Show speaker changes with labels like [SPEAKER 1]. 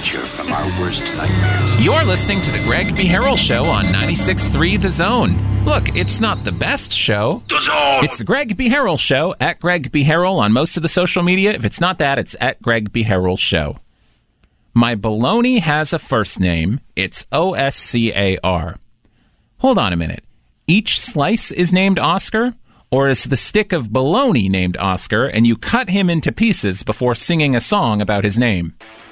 [SPEAKER 1] creature from our worst nightmares.
[SPEAKER 2] You're listening to The Greg B. Harrell Show on 96.3 The Zone. Look, it's not the best show.
[SPEAKER 1] The Zone!
[SPEAKER 2] It's The Greg B. Harrell Show, at Greg B. Harrell on most of the social media. If it's not that, it's at Greg B. Harrell Show. My bologna has a first name. It's Oscar. Hold on a minute. Each slice is named Oscar? Or is the stick of bologna named Oscar, and you cut him into pieces before singing a song about his name?